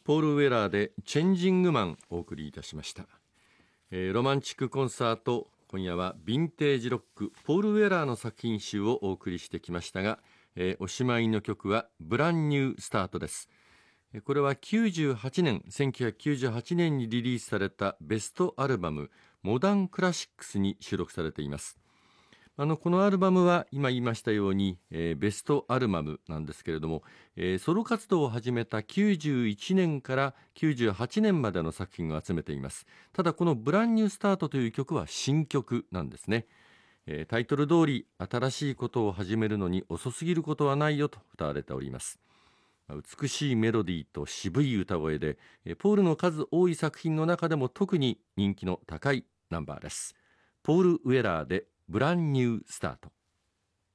ポール・ウェラーでチェンジングマンお送りいたしました。ロマンチックコンサート、今夜はヴィンテージロックポール・ウェラーの作品集をお送りしてきましたが、おしまいの曲はブランニュースタートです。これは1998年にリリースされたベストアルバムモダンクラシックスに収録されています。このアルバムは今言いましたように、ベストアルバムなんですけれども、ソロ活動を始めた91年から98年までの作品を集めています。ただこのブランニュースタートという曲は新曲なんですね。タイトル通り新しいことを始めるのに遅すぎることはないよと歌われております。美しいメロディーと渋い歌声で、ポールの数多い作品の中でも特に人気の高いナンバーです。ポール・ウェラーでブランニュースタート。